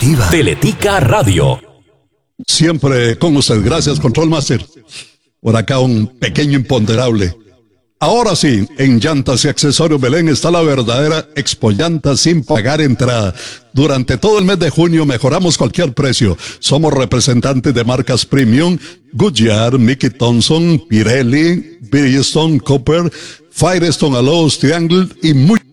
positiva. Teletica Radio. Siempre con usted. Gracias, Control Master. Por acá un pequeño imponderable. Ahora sí, en Llantas y Accesorios Belén está la verdadera Expo Llantas sin pagar entrada. Durante todo el mes de junio mejoramos cualquier precio. Somos representantes de marcas premium, Goodyear, Mickey Thompson, Pirelli, Bridgestone, Cooper, Firestone, Alloys, Triangle y mucho